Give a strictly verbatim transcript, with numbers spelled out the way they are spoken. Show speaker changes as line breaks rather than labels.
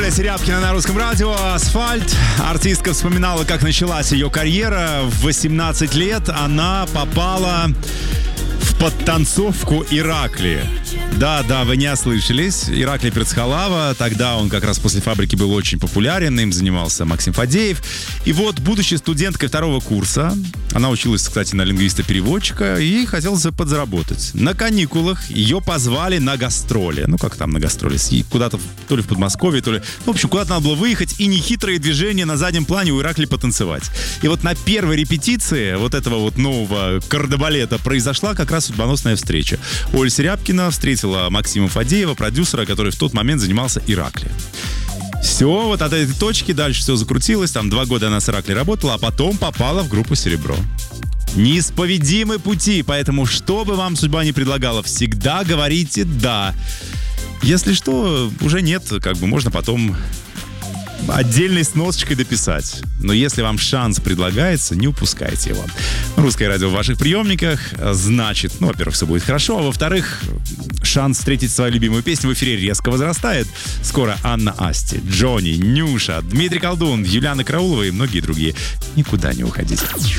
Оля Серябкина на Русском радио. «Асфальт». Артистка вспоминала, как началась ее карьера. В восемнадцать лет она попала в подтанцовку Иракли. Да, да, вы не ослышались. Ираклий Пирцхалава. Тогда он как раз после «Фабрики» был очень популярен. Им занимался Максим Фадеев. И вот, будучи студенткой второго курса, она училась, кстати, на лингвиста-переводчика и хотела подзаработать. На каникулах ее позвали на гастроли. Ну, как там на гастроли? Куда-то, то ли в Подмосковье, то ли... В общем, куда-то надо было выехать, и нехитрые движения на заднем плане у Иракли потанцевать. И вот на первой репетиции вот этого вот нового кардебалета произошла как раз судьбоносная встреча. Оля Серябкина встретила Максима Фадеева, продюсера, который в тот момент занимался Ираклием. Все, вот от этой точки дальше все закрутилось. Там два года она с Иракли работала, а потом попала в группу «Серебро». Неисповедимы пути, поэтому что бы вам судьба ни предлагала, всегда говорите «да». Если что, уже нет, как бы можно потом отдельной сносочкой дописать. Но если вам шанс предлагается, не упускайте его. Русское радио в ваших приемниках, значит, ну, во-первых, все будет хорошо, а во-вторых, шанс встретить свою любимую песню в эфире резко возрастает. Скоро Анна Асти, Джонни, Нюша, Дмитрий Колдун, Юлиана Караулова и многие другие. Никуда не уходите.